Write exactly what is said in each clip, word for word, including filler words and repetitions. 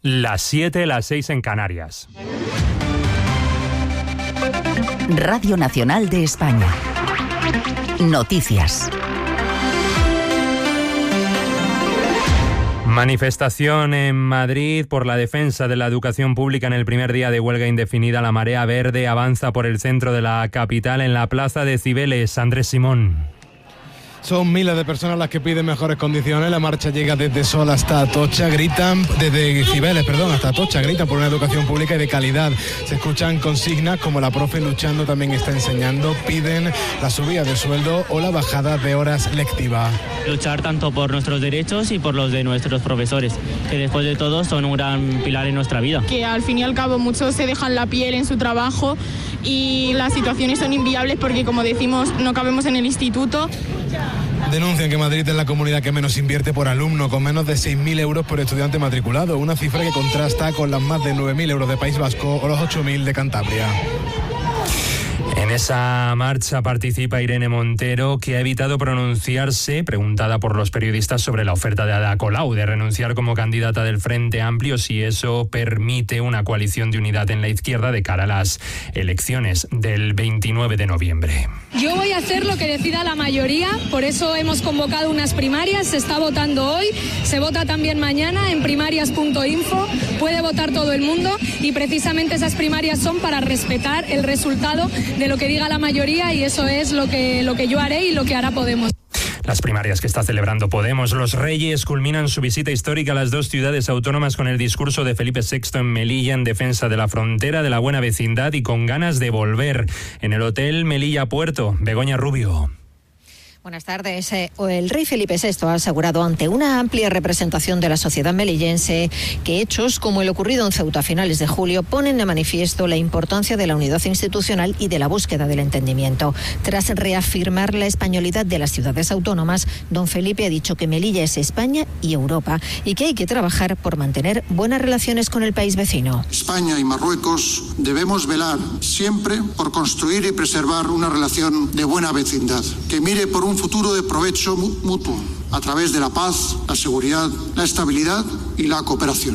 Las siete, las seis en Canarias. Radio Nacional de España. Noticias. Manifestación en Madrid por la defensa de la educación pública en el primer día de huelga indefinida. La marea verde avanza por el centro de la capital en la plaza de Cibeles. Andrés Simón. Son miles de personas las que piden mejores condiciones. La marcha llega desde Sol hasta Atocha, gritan, desde Cibeles, perdón, hasta Atocha, gritan por una educación pública y de calidad. Se escuchan consignas como la profe luchando también está enseñando, piden la subida de sueldo o la bajada de horas lectivas. Luchar tanto por nuestros derechos y por los de nuestros profesores, que después de todo son un gran pilar en nuestra vida. Que al fin y al cabo muchos se dejan la piel en su trabajo y las situaciones son inviables porque, como decimos, no cabemos en el instituto. Denuncian que Madrid es la comunidad que menos invierte por alumno, con menos de seis mil euros por estudiante matriculado, una cifra que contrasta con las más de nueve mil euros de País Vasco o los ocho mil de Cantabria. En esa marcha participa Irene Montero, que ha evitado pronunciarse, preguntada por los periodistas sobre la oferta de Ada Colau de renunciar como candidata del Frente Amplio si eso permite una coalición de unidad en la izquierda de cara a las elecciones del veintinueve de noviembre. Yo voy a hacer lo que decida la mayoría, por eso hemos convocado unas primarias, se está votando hoy, se vota también mañana en primarias punto info, puede votar todo el mundo y precisamente esas primarias son para respetar el resultado de lo que diga la mayoría y eso es lo que, lo que yo haré y lo que hará Podemos. Las primarias que está celebrando Podemos. Los Reyes culminan su visita histórica a las dos ciudades autónomas con el discurso de Felipe sexto en Melilla en defensa de la frontera, de la buena vecindad y con ganas de volver. En el Hotel Melilla Puerto, Begoña Rubio. Buenas tardes. El rey Felipe sexto ha asegurado ante una amplia representación de la sociedad melillense que hechos como el ocurrido en Ceuta a finales de julio ponen de manifiesto la importancia de la unidad institucional y de la búsqueda del entendimiento. Tras reafirmar la españolidad de las ciudades autónomas, don Felipe ha dicho que Melilla es España y Europa y que hay que trabajar por mantener buenas relaciones con el país vecino. España y Marruecos debemos velar siempre por construir y preservar una relación de buena vecindad, que mire por un futuro de provecho mutuo a través de la paz, la seguridad, la estabilidad y la cooperación.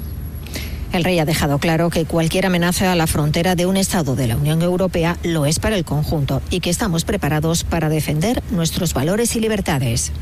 El rey ha dejado claro que cualquier amenaza a la frontera de un Estado de la Unión Europea lo es para el conjunto y que estamos preparados para defender nuestros valores y libertades.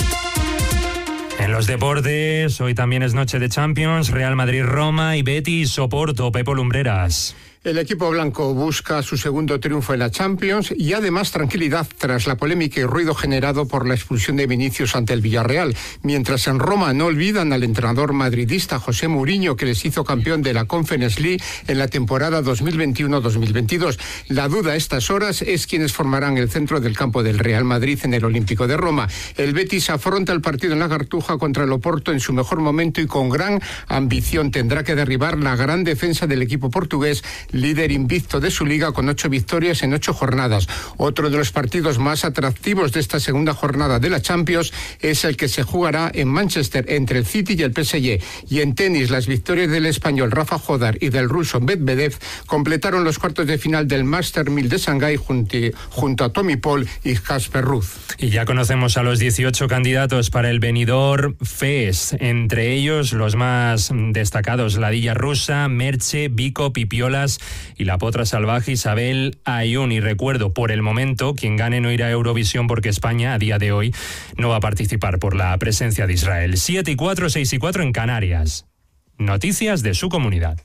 En los deportes, hoy también es noche de Champions, Real Madrid-Roma y Betis-Oporto. Pepo Lumbreras. El equipo blanco busca su segundo triunfo en la Champions y además tranquilidad tras la polémica y ruido generado por la expulsión de Vinicius ante el Villarreal. Mientras en Roma no olvidan al entrenador madridista José Mourinho, que les hizo campeón de la Conference League en la temporada dos mil veintiuno dos mil veintidós. La duda a estas horas es quiénes formarán el centro del campo del Real Madrid en el Olímpico de Roma. El Betis afronta el partido en la Cartuja contra el Oporto en su mejor momento y con gran ambición. Tendrá que derribar la gran defensa del equipo portugués, líder invicto de su liga con ocho victorias en ocho jornadas. Otro de los partidos más atractivos de esta segunda jornada de la Champions es el que se jugará en Manchester entre el City y el P S G. Y en tenis, las victorias del español Rafa Jodar y del ruso Medvedev completaron los cuartos de final del Master mil de Shanghái junto, junto a Tommy Paul y Casper Ruud. Y ya conocemos a los dieciocho candidatos para el Benidorm Fest, entre ellos los más destacados: Ladilla Rusa, Merche, Vico, Pipiolas y la potra salvaje Isabel Ayun. Y recuerdo, por el momento, quien gane no irá a Eurovisión porque España, a día de hoy, no va a participar por la presencia de Israel. siete y cuatro, seis y cuatro en Canarias. Noticias de su comunidad.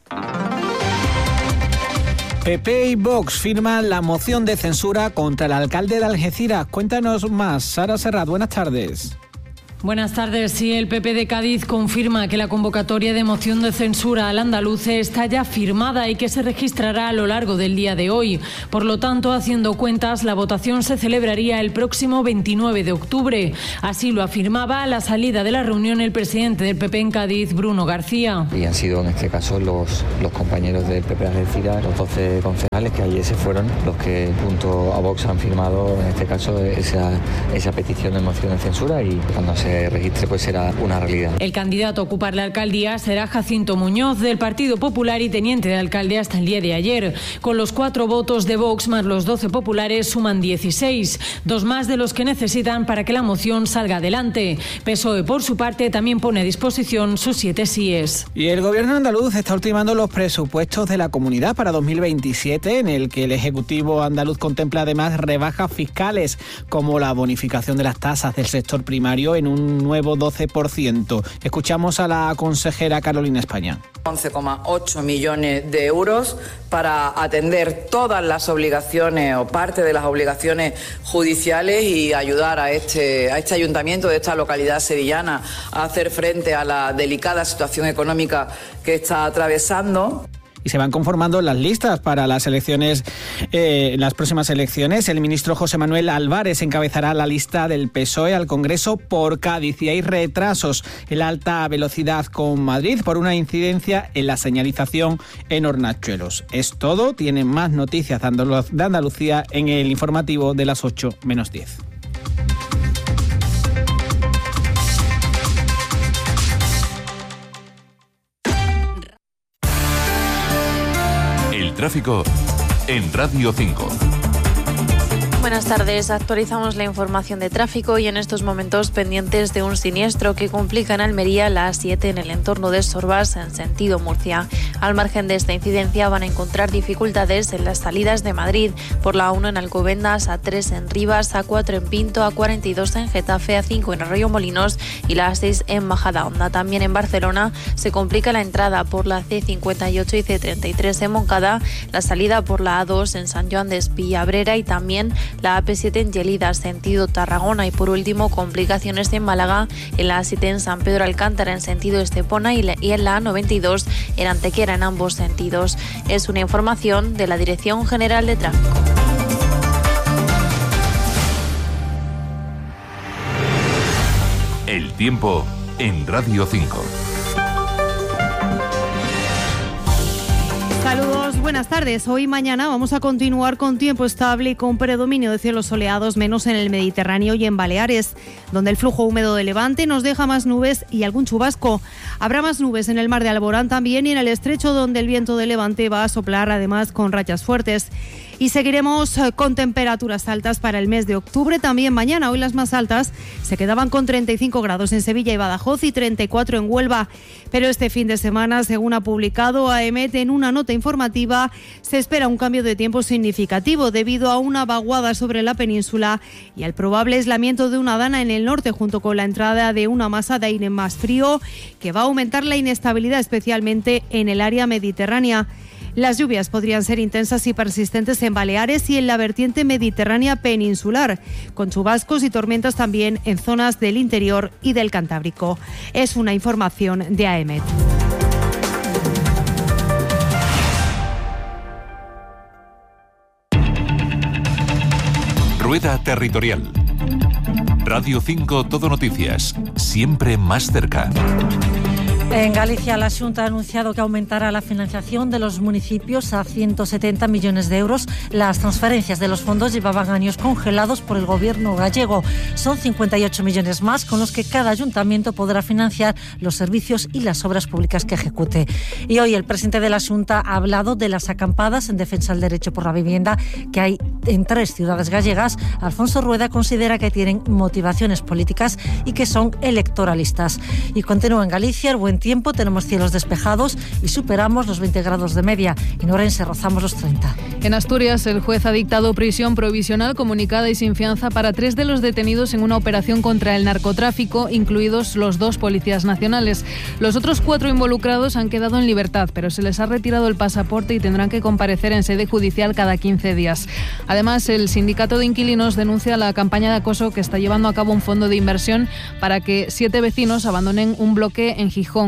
P P y Vox firman la moción de censura contra el alcalde de Algeciras. Cuéntanos más, Sara Serrat, buenas tardes. Buenas tardes. Sí, el P P de Cádiz confirma que la convocatoria de moción de censura al andaluce está ya firmada y que se registrará a lo largo del día de hoy. Por lo tanto, haciendo cuentas, la votación se celebraría el próximo veintinueve de octubre. Así lo afirmaba a la salida de la reunión el presidente del P P en Cádiz, Bruno García. Y han sido en este caso los, los compañeros del P P de Algeciras, los doce concejales que ayer se fueron, los que junto a Vox han firmado en este caso esa, esa petición de moción de censura, y cuando se se registre, pues será una realidad. El candidato a ocupar la alcaldía será Jacinto Muñoz, del Partido Popular y teniente de alcalde hasta el día de ayer. Con los cuatro votos de Vox más los doce populares suman dieciséis, dos más de los que necesitan para que la moción salga adelante. P S O E, por su parte, también pone a disposición sus siete síes. Y el gobierno andaluz está ultimando los presupuestos de la comunidad para dos mil veintisiete, en el que el Ejecutivo andaluz contempla además rebajas fiscales, como la bonificación de las tasas del sector primario en un nuevo doce por ciento. Escuchamos a la consejera Carolina España. once coma ocho millones de euros para atender todas las obligaciones o parte de las obligaciones judiciales y ayudar a este, a este ayuntamiento de esta localidad sevillana a hacer frente a la delicada situación económica que está atravesando. Y se van conformando las listas para las elecciones, eh, las próximas elecciones. El ministro José Manuel Álvarez encabezará la lista del P S O E al Congreso por Cádiz, y hay retrasos en la alta velocidad con Madrid por una incidencia en la señalización en Hornachuelos. Es todo. Tienen más noticias de Andalucía en el informativo de las ocho menos diez. Tráfico en Radio cinco. Buenas tardes, actualizamos la información de tráfico y en estos momentos pendientes de un siniestro que complica en Almería la A siete en el entorno de Sorbás en sentido Murcia. Al margen de esta incidencia van a encontrar dificultades en las salidas de Madrid por la uno en Alcobendas, A tres en Rivas, A cuatro en Pinto, A cuarenta y dos en Getafe, A cinco en Arroyomolinos y la A seis en Majadahonda. También en Barcelona se complica la entrada por la C cincuenta y ocho y C treinta y tres en Moncada, la salida por la A dos en San Joan de Espí-Abrera y también la A P siete en Gelida, sentido Tarragona, y por último complicaciones en Málaga en la A siete en San Pedro Alcántara en sentido Estepona y en la A noventa y dos en Antequera en ambos sentidos. Es una información de la Dirección General de Tráfico. El tiempo en Radio cinco. Saludos, buenas tardes. Hoy y mañana vamos a continuar con tiempo estable y con predominio de cielos soleados, menos en el Mediterráneo y en Baleares, donde el flujo húmedo de levante nos deja más nubes y algún chubasco. Habrá más nubes en el mar de Alborán también y en el estrecho, donde el viento de levante va a soplar además con rachas fuertes. Y seguiremos con temperaturas altas para el mes de octubre. También mañana, hoy las más altas se quedaban con treinta y cinco grados en Sevilla y Badajoz y treinta y cuatro en Huelva. Pero este fin de semana, según ha publicado AEMET en una nota informativa, se espera un cambio de tiempo significativo debido a una vaguada sobre la península y al probable aislamiento de una dana en el norte, junto con la entrada de una masa de aire más frío que va a aumentar la inestabilidad, especialmente en el área mediterránea. Las lluvias podrían ser intensas y persistentes en Baleares y en la vertiente mediterránea peninsular, con chubascos y tormentas también en zonas del interior y del Cantábrico. Es una información de AEMET. Rueda Territorial. Radio cinco Todo Noticias, siempre más cerca. En Galicia, la Xunta ha anunciado que aumentará la financiación de los municipios a ciento setenta millones de euros. Las transferencias de los fondos llevaban años congelados por el gobierno gallego. Son cincuenta y ocho millones más con los que cada ayuntamiento podrá financiar los servicios y las obras públicas que ejecute. Y hoy el presidente de la Xunta ha hablado de las acampadas en defensa del derecho por la vivienda que hay en tres ciudades gallegas. Alfonso Rueda considera que tienen motivaciones políticas y que son electoralistas. Y continúa en Galicia el buen tiempo, tenemos cielos despejados y superamos los veinte grados de media. En Orense rozamos los treinta. En Asturias, el juez ha dictado prisión provisional comunicada y sin fianza para tres de los detenidos en una operación contra el narcotráfico, incluidos los dos policías nacionales. Los otros cuatro involucrados han quedado en libertad, pero se les ha retirado el pasaporte y tendrán que comparecer en sede judicial cada quince días. Además, el sindicato de inquilinos denuncia la campaña de acoso que está llevando a cabo un fondo de inversión para que siete vecinos abandonen un bloque en Gijón.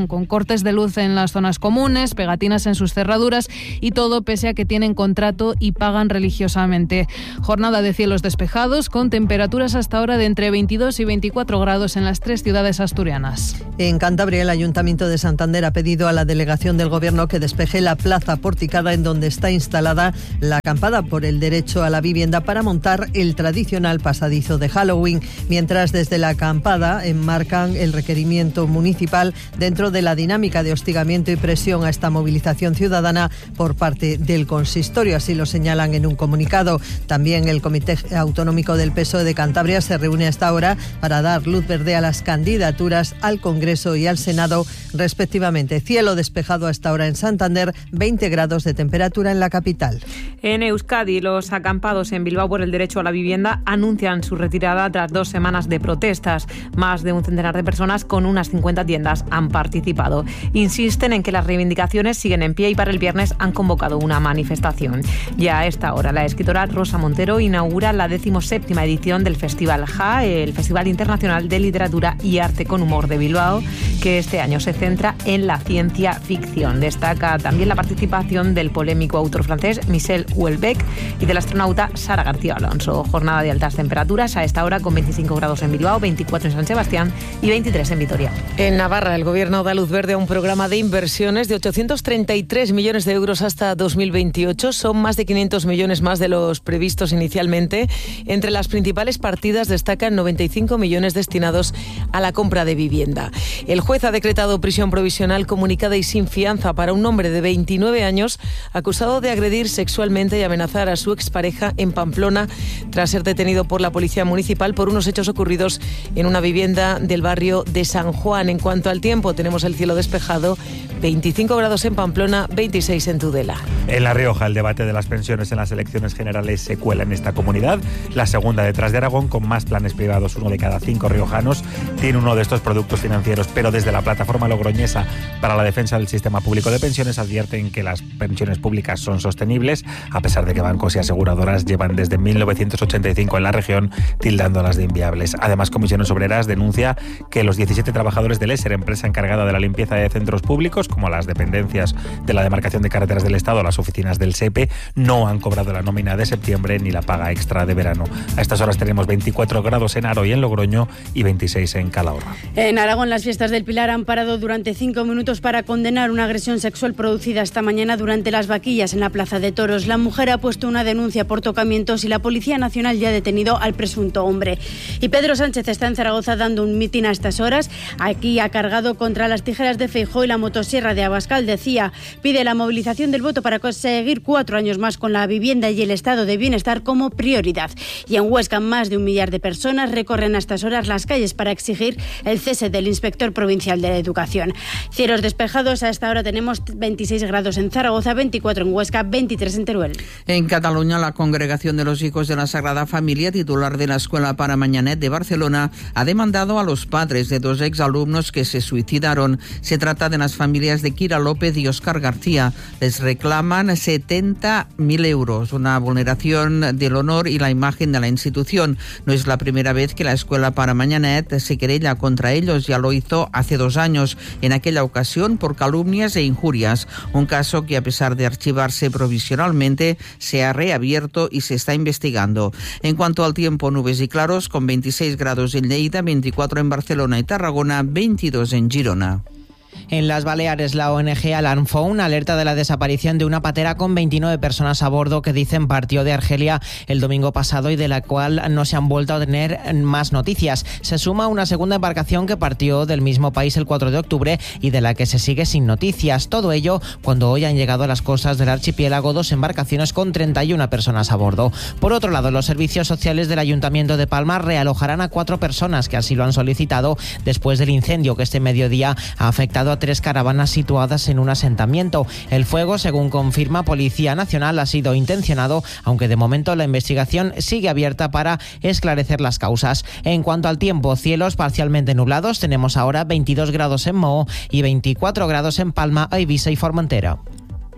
Aragón, con cortes de luz en las zonas comunes, pegatinas en sus cerraduras y todo pese a que tienen contrato y pagan religiosamente. Jornada de cielos despejados con temperaturas hasta ahora de entre veintidós y veinticuatro grados en las tres ciudades asturianas. En Cantabria, el Ayuntamiento de Santander ha pedido a la delegación del Gobierno que despeje la plaza porticada en donde está instalada la acampada por el derecho a la vivienda para montar el tradicional pasadizo de Halloween, mientras desde la acampada enmarcan el requerimiento municipal dentro de la dinámica de hostigamiento y presión a esta movilización ciudadana por parte del consistorio, así lo señalan en un comunicado. También el Comité Autonómico del P S O E de Cantabria se reúne a esta hora para dar luz verde a las candidaturas al Congreso y al Senado respectivamente. Cielo despejado hasta ahora en Santander, veinte grados de temperatura en la capital. En Euskadi, los acampados en Bilbao por el derecho a la vivienda anuncian su retirada tras dos semanas de protestas. Más de un centenar de personas con unas cincuenta tiendas han participado. Insisten en que las reivindicaciones siguen en pie y para el viernes han convocado una manifestación. Ya a esta hora, la escritora Rosa Montero inaugura la decimoséptima edición del Festival J A, el Festival Internacional de Literatura y Arte con Humor de Bilbao, que este año se centra en la ciencia ficción. Destaca también la participación del polémico autor francés Michel Houellebecq y del astronauta Sara García Alonso. Jornada de altas temperaturas a esta hora con veinticinco grados en Bilbao, veinticuatro en San Sebastián y veintitrés en Vitoria. En Navarra, el Gobierno da luz verde a un programa de inversiones de ochocientos treinta y tres millones de euros hasta dos mil veintiocho. Son más de quinientos millones más de los previstos inicialmente. Entre las principales partidas destacan noventa y cinco millones destinados a la compra de vivienda. El juez ha decretado prisión provisional comunicada y sin fianza para un hombre de veintinueve años acusado de agredir sexualmente y amenazar a su expareja en Pamplona tras ser detenido por la Policía Municipal por unos hechos ocurridos en una vivienda del barrio de San Juan. En cuanto al tiempo, tenemos el cielo despejado, veinticinco grados en Pamplona, veintiséis en Tudela. En La Rioja, el debate de las pensiones en las elecciones generales se cuela en esta comunidad, la segunda detrás de Aragón, con más planes privados. Uno de cada cinco riojanos tiene uno de estos productos financieros, pero desde la plataforma logroñesa para la defensa del sistema público de pensiones advierten que las pensiones públicas son sostenibles, a pesar de que bancos y aseguradoras llevan desde mil novecientos ochenta y cinco en la región tildándolas de inviables. Además, Comisiones Obreras denuncia que los diecisiete trabajadores del ESER, empresa encargada de la limpieza de centros públicos, como las dependencias de la demarcación de carreteras del Estado, las oficinas del SEPE, no han cobrado la nómina de septiembre ni la paga extra de verano. A estas horas tenemos veinticuatro grados en Aro y en Logroño y veintiséis en Calahorra. En Aragón, las fiestas del Pilar han parado durante cinco minutos para condenar una agresión sexual producida esta mañana durante las vaquillas en la Plaza de Toros. La mujer ha puesto una denuncia por tocamientos y la Policía Nacional ya ha detenido al presunto hombre. Y Pedro Sánchez está en Zaragoza dando un mitin a estas horas. Aquí ha cargado contra las tijeras de Feijóo y la motosierra de Abascal. Decía, pide la movilización del voto para conseguir cuatro años más con la vivienda y el estado de bienestar como prioridad. Y en Huesca, más de un millar de personas recorren a estas horas las calles para exigir el cese del inspector provincial de la educación. Cielos despejados, a esta hora tenemos veintiséis grados en Zaragoza, veinticuatro en Huesca, veintitrés en Teruel. En Cataluña, la Congregación de los Hijos de la Sagrada Familia, titular de la Escuela para Mañanet de Barcelona, ha demandado a los padres de dos exalumnos que se suicidaron. Se trata de las familias de Kira López y Óscar García. Les reclaman setenta mil euros, una vulneración del honor y la imagen de la institución. No es la primera vez que la Escuela para Mañanet se querella contra ellos, ya lo hizo hace dos años, en aquella ocasión por calumnias e injurias. Un caso que, a pesar de archivarse provisionalmente, se ha reabierto y se está investigando. En cuanto al tiempo, nubes y claros, con veintiséis grados en Lleida, veinticuatro en Barcelona y Tarragona, veintidós en Girona. En las Baleares, la O N G Alarm Phone alerta de la desaparición de una patera con veintinueve personas a bordo que dicen partió de Argelia el domingo pasado y de la cual no se han vuelto a tener más noticias. Se suma una segunda embarcación que partió del mismo país el cuatro de octubre y de la que se sigue sin noticias. Todo ello cuando hoy han llegado a las costas del archipiélago dos embarcaciones con treinta y una personas a bordo. Por otro lado, los servicios sociales del Ayuntamiento de Palma realojarán a cuatro personas que así lo han solicitado después del incendio que este mediodía ha afectado a tres caravanas situadas en un asentamiento. El fuego, según confirma Policía Nacional, ha sido intencionado, aunque de momento la investigación sigue abierta para esclarecer las causas. En cuanto al tiempo, cielos parcialmente nublados. Tenemos ahora veintidós grados en Moho y veinticuatro grados en Palma, Eivissa y Formentera.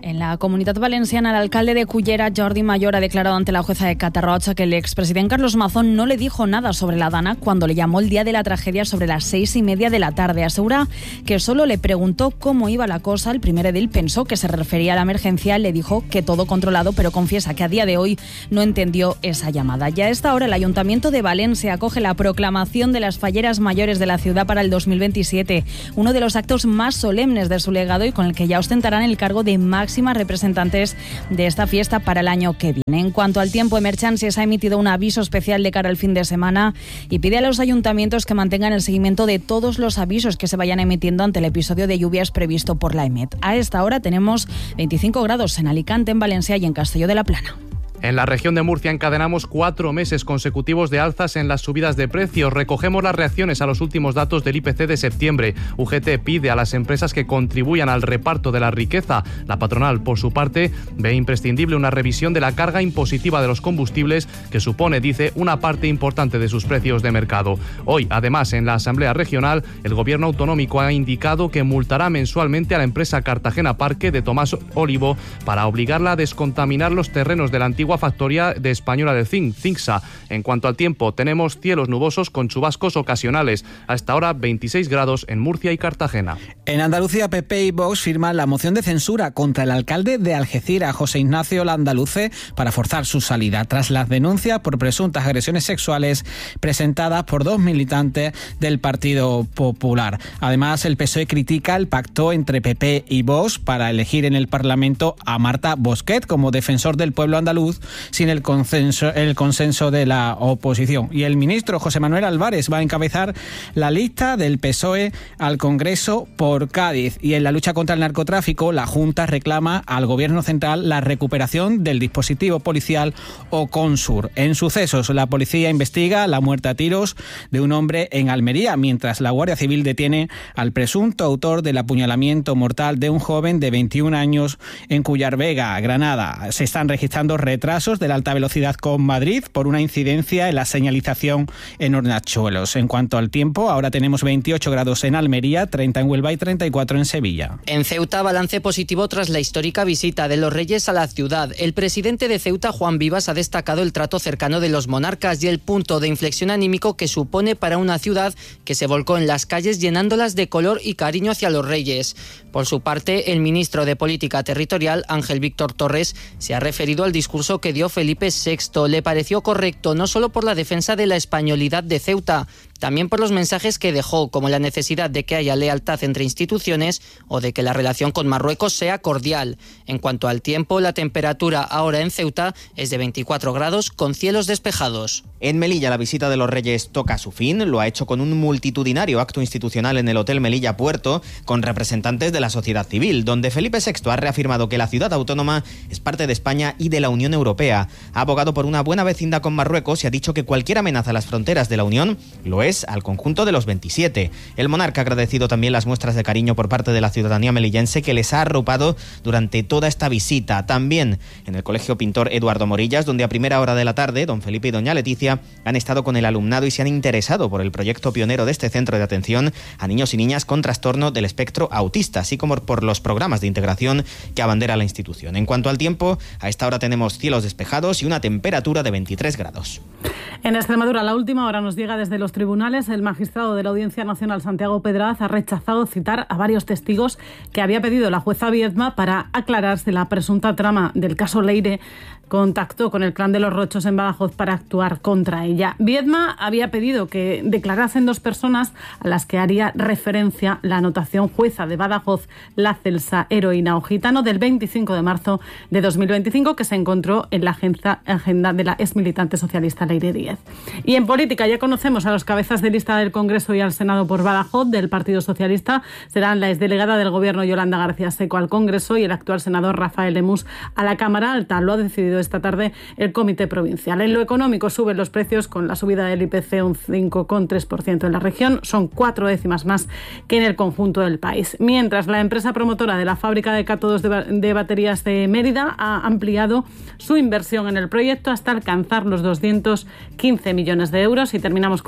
En la Comunitat Valenciana, el alcalde de Cullera, Jordi Mayor, ha declarado ante la jueza de Catarroja que el expresidente Carlos Mazón no le dijo nada sobre la Dana cuando le llamó el día de la tragedia sobre las seis y media de la tarde. Asegura que solo le preguntó cómo iba la cosa. El primer edil pensó que se refería a la emergencia, le dijo que todo controlado, pero confiesa que a día de hoy no entendió esa llamada. Ya a esta hora, el Ayuntamiento de Valencia acoge la proclamación de las falleras mayores de la ciudad para el dos mil veintisiete, uno de los actos más solemnes de su legado y con el que ya ostentarán el cargo de máxima representantes de esta fiesta para el año que viene. En cuanto al tiempo, Emerchancies ha emitido un aviso especial de cara al fin de semana y pide a los ayuntamientos que mantengan el seguimiento de todos los avisos que se vayan emitiendo ante el episodio de lluvias previsto por la EMET. A esta hora tenemos veinticinco grados en Alicante, en Valencia y en Castelló de la Plana. En la región de Murcia encadenamos cuatro meses consecutivos de alzas en las subidas de precios. Recogemos las reacciones a los últimos datos del I P C de septiembre. U G T pide a las empresas que contribuyan al reparto de la riqueza. La patronal, por su parte, ve imprescindible una revisión de la carga impositiva de los combustibles, que supone, dice, una parte importante de sus precios de mercado. Hoy, además, en la Asamblea Regional, el Gobierno autonómico ha indicado que multará mensualmente a la empresa Cartagena Parque de Tomás Olivo para obligarla a descontaminar los terrenos de la antigua factoría de Española de Zinc, Cincsa. En cuanto al tiempo, tenemos cielos nubosos con chubascos ocasionales. A esta hora, veintiséis grados en Murcia y Cartagena. En Andalucía, P P y Vox firman la moción de censura contra el alcalde de Algeciras, José Ignacio Landaluce, para forzar su salida, tras las denuncias por presuntas agresiones sexuales presentadas por dos militantes del Partido Popular. Además, el P S O E critica el pacto entre P P y Vox para elegir en el Parlamento a Marta Bosquet como defensor del pueblo andaluz, sin el consenso, el consenso de la oposición. Y el ministro José Manuel Álvarez va a encabezar la lista del P S O E al Congreso por Cádiz. Y en la lucha contra el narcotráfico, la Junta reclama al Gobierno central la recuperación del dispositivo policial Oconsur. En sucesos, la policía investiga la muerte a tiros de un hombre en Almería, mientras la Guardia Civil detiene al presunto autor del apuñalamiento mortal de un joven de veintiún años en Cuyar Vega, Granada. Se están registrando retrasos de la alta velocidad con Madrid por una incidencia en la señalización en Hornachuelos. En cuanto al tiempo, ahora tenemos veintiocho grados en Almería, treinta en Huelva y treinta y cuatro en Sevilla. En Ceuta, balance positivo tras la histórica visita de los Reyes a la ciudad. El presidente de Ceuta, Juan Vivas, ha destacado el trato cercano de los monarcas y el punto de inflexión anímico que supone para una ciudad que se volcó en las calles llenándolas de color y cariño hacia los Reyes. Por su parte, el ministro de Política Territorial, Ángel Víctor Torres, se ha referido al discurso que dio Felipe sexto. Le pareció correcto no solo por la defensa de la españolidad de Ceuta, también por los mensajes que dejó, como la necesidad de que haya lealtad entre instituciones o de que la relación con Marruecos sea cordial. En cuanto al tiempo, la temperatura ahora en Ceuta es de veinticuatro grados con cielos despejados. En Melilla, la visita de los Reyes toca su fin. Lo ha hecho con un multitudinario acto institucional en el Hotel Melilla Puerto, con representantes de la sociedad civil, donde Felipe sexto ha reafirmado que la ciudad autónoma es parte de España y de la Unión Europea. Ha abogado por una buena vecindad con Marruecos y ha dicho que cualquier amenaza a las fronteras de la Unión lo es al conjunto de los veintisiete. El monarca ha agradecido también las muestras de cariño por parte de la ciudadanía melillense que les ha arropado durante toda esta visita. También en el Colegio Pintor Eduardo Morillas, donde a primera hora de la tarde don Felipe y doña Leticia han estado con el alumnado y se han interesado por el proyecto pionero de este centro de atención a niños y niñas con trastorno del espectro autista, así como por los programas de integración que abandera la institución. En cuanto al tiempo, a esta hora tenemos cielos despejados y una temperatura de veintitrés grados. En Extremadura, la última hora nos llega desde los tribunales. El magistrado de la Audiencia Nacional, Santiago Pedraz, ha rechazado citar a varios testigos que había pedido la jueza Viedma para aclararse la presunta trama del caso Leire. Contactó con el clan de los Rochos en Badajoz para actuar contra ella. Viedma había pedido que declarasen dos personas a las que haría referencia la anotación jueza de Badajoz, la Celsa Heroína Ojitano, del veinticinco de marzo de dos mil veinticinco, que se encontró en la agenda, agenda de la exmilitante socialista Leire Díez. Y en política ya conocemos a los cabezas de lista del Congreso y al Senado por Badajoz del Partido Socialista. Serán la exdelegada del Gobierno Yolanda García Seco al Congreso y el actual senador Rafael Lemus a la Cámara Alta. Lo ha decidido esta tarde el Comité Provincial. En lo económico suben los precios con la subida del I P C un cinco coma tres por ciento en la región. Son cuatro décimas más que en el conjunto del país. Mientras, la empresa promotora de la fábrica de cátodos de, ba- de baterías de Mérida ha ampliado su inversión en el proyecto hasta alcanzar los doscientos quince millones de euros. Y terminamos con música.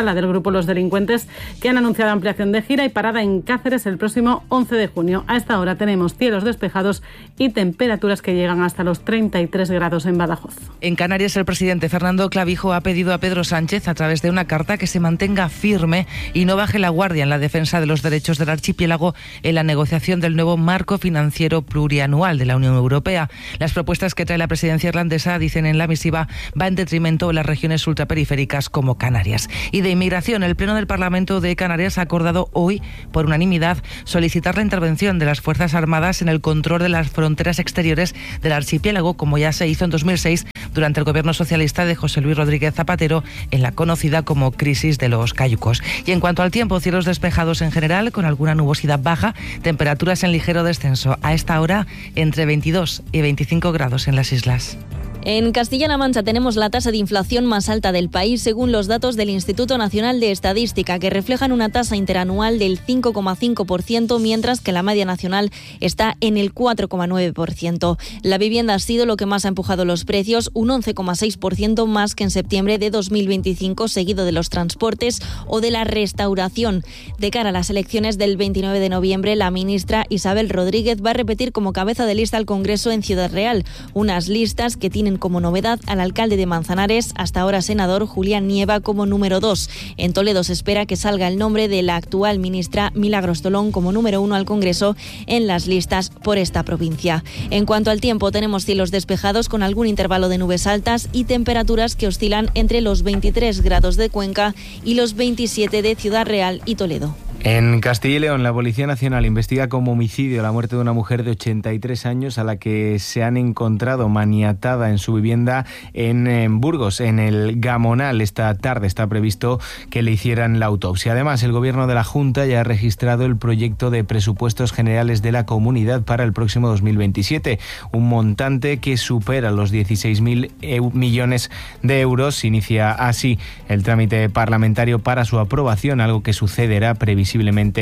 Ceuta, la del grupo Los Delincuentes, que han anunciado ampliación de gira y parada en Cáceres el próximo once de junio. A esta hora tenemos cielos despejados y temperaturas que llegan hasta los treinta y tres grados en Badajoz. En Canarias, el presidente Fernando Clavijo ha pedido a Pedro Sánchez, a través de una carta, que se mantenga firme y no baje la guardia en la defensa de los derechos del archipiélago en la negociación del nuevo marco financiero plurianual de la Unión Europea. Las propuestas que trae la presidencia irlandesa, dicen en la misiva, va en detrimento de las regiones ultraperiféricas como Canarias. Y de inmigración, el Pleno del Parlamento de Canarias ha acordado hoy, por unanimidad, solicitar la intervención de las Fuerzas Armadas en el control de las fronteras exteriores del archipiélago, como ya se hizo en dos mil seis durante el gobierno socialista de José Luis Rodríguez Zapatero, en la conocida como crisis de los cayucos. Y en cuanto al tiempo, cielos despejados en general, con alguna nubosidad baja, temperaturas en ligero descenso. A esta hora, entre veintidós y veinticinco grados en las islas. En Castilla-La Mancha tenemos la tasa de inflación más alta del país, según los datos del Instituto Nacional de Estadística, que reflejan una tasa interanual del cinco coma cinco por ciento, mientras que la media nacional está en el cuatro coma nueve por ciento. La vivienda ha sido lo que más ha empujado los precios, un once coma seis por ciento más que en septiembre de dos mil veinticinco, seguido de los transportes o de la restauración. De cara a las elecciones del veintinueve de noviembre, la ministra Isabel Rodríguez va a repetir como cabeza de lista al Congreso en Ciudad Real, unas listas que tienen como novedad al alcalde de Manzanares, hasta ahora senador, Julián Nieva, como número dos. En Toledo se espera que salga el nombre de la actual ministra Milagros Tolón como número uno al Congreso en las listas por esta provincia. En cuanto al tiempo, tenemos cielos despejados con algún intervalo de nubes altas y temperaturas que oscilan entre los veintitrés grados de Cuenca y los veintisiete de Ciudad Real y Toledo. En Castilla y León, la Policía Nacional investiga como homicidio la muerte de una mujer de ochenta y tres años a la que se han encontrado maniatada en su vivienda en, en Burgos, en el Gamonal. Esta tarde está previsto que le hicieran la autopsia. Además, el Gobierno de la Junta ya ha registrado el proyecto de presupuestos generales de la comunidad para el próximo dos mil veintisiete, un montante que supera los dieciséis mil millones de euros. Inicia así el trámite parlamentario para su aprobación, algo que sucederá previsiblemente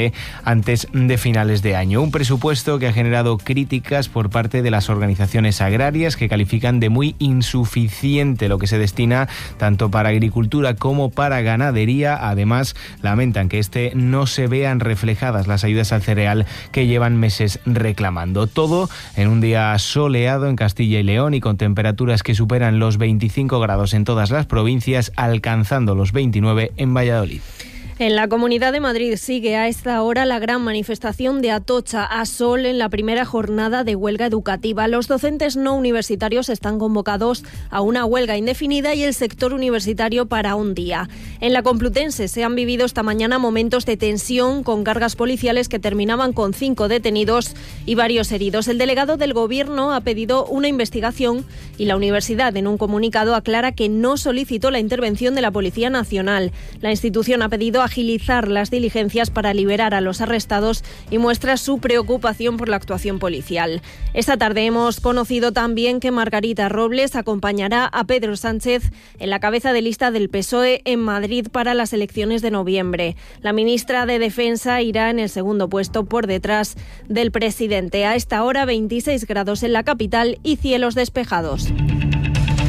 antes de finales de año. Un presupuesto que ha generado críticas por parte de las organizaciones agrarias, que califican de muy insuficiente lo que se destina tanto para agricultura como para ganadería. Además, lamentan que este no se vean reflejadas las ayudas al cereal que llevan meses reclamando. Todo en un día soleado en Castilla y León y con temperaturas que superan los veinticinco grados en todas las provincias, alcanzando los veintinueve en Valladolid. En la Comunidad de Madrid sigue a esta hora la gran manifestación de Atocha a Sol en la primera jornada de huelga educativa. Los docentes no universitarios están convocados a una huelga indefinida y el sector universitario para un día. En la Complutense se han vivido esta mañana momentos de tensión con cargas policiales que terminaban con cinco detenidos y varios heridos. El delegado del Gobierno ha pedido una investigación y la universidad, en un comunicado, aclara que no solicitó la intervención de la Policía Nacional. La institución ha pedido a agilizar las diligencias para liberar a los arrestados y muestra su preocupación por la actuación policial. Esta tarde hemos conocido también que Margarita Robles acompañará a Pedro Sánchez en la cabeza de lista del P S O E en Madrid para las elecciones de noviembre. La ministra de Defensa irá en el segundo puesto por detrás del presidente. A esta hora veintiséis grados en la capital y cielos despejados.